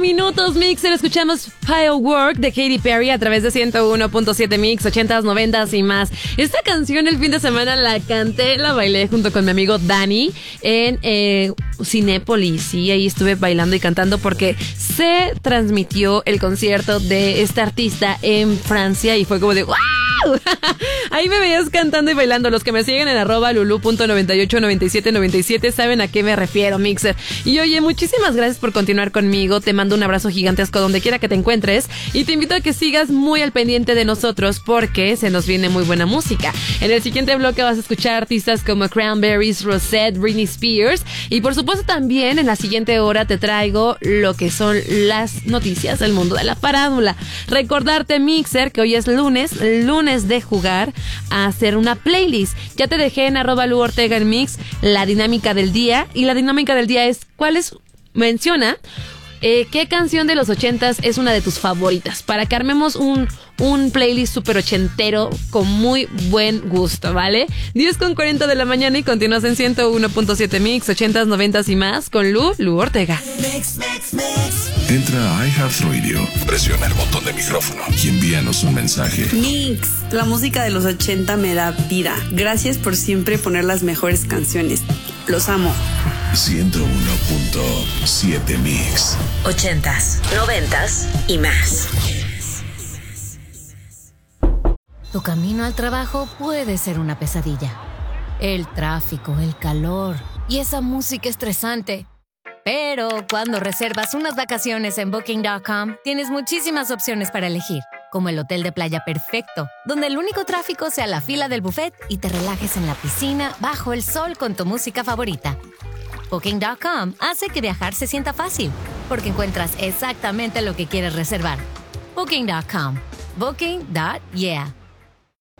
minutos, Mixer. Escuchamos Firework de Katy Perry a través de 101.7 Mix, 80s, 90s y más. Esta canción el fin de semana la canté, la bailé junto con mi amigo Dani en Cinépolis. Y ahí estuve bailando y cantando porque se transmitió el concierto de esta artista en Francia y fue como de ¡wow! Ahí me veías cantando y bailando. Los que me siguen en @lulu.989797 saben a qué me refiero, Mixer. Y oye, muchísimas gracias por continuar conmigo. Te mando un abrazo gigantesco donde quiera que te encuentres y te invito a que sigas muy al pendiente de nosotros porque se nos viene muy buena música. En el siguiente bloque vas a escuchar artistas como Cranberries, Rosette, Britney Spears y por supuesto también en la siguiente hora te traigo lo que son las noticias del mundo de la farándula. Recordarte, Mixer, que hoy es lunes de jugar a hacer una playlist. Ya te dejé en @LuOrtega en Mix la dinámica del día y la dinámica del día es menciona qué canción de los 80s es una de tus favoritas para que armemos un playlist súper ochentero con muy buen gusto, ¿vale? 10:40 de la mañana y continúas en 101.7 Mix, 80s, 90s y más con Lu Ortega. Mix. Entra a iHeartRadio, presiona el botón de micrófono y envíanos un mensaje. Mix, la música de los 80 me da vida. Gracias por siempre poner las mejores canciones. Los amo. 101.7 Mix. 80s, 90s y más. Tu camino al trabajo puede ser una pesadilla. El tráfico, el calor y esa música estresante. Pero cuando reservas unas vacaciones en Booking.com, tienes muchísimas opciones para elegir, como el hotel de playa perfecto, donde el único tráfico sea la fila del buffet y te relajes en la piscina bajo el sol con tu música favorita. Booking.com hace que viajar se sienta fácil, porque encuentras exactamente lo que quieres reservar. Booking.com. Booking.yeah.